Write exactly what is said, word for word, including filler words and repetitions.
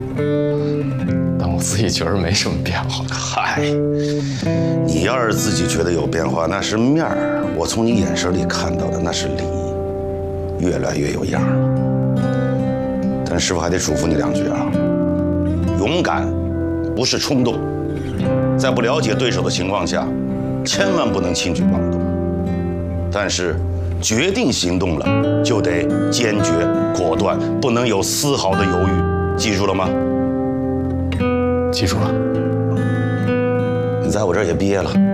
但我自己觉得没什么变化。 嗨，你要是自己觉得有变化，那是面儿；我从你眼神里看到的那是里，越来越有样了。但师傅还得嘱咐你两句啊，勇敢不是冲动，在不了解对手的情况下，千万不能轻举妄动。但是决定行动了，就得坚决果断，不能有丝毫的犹豫，记住了吗？ 记住了。 你在我这儿也毕业了。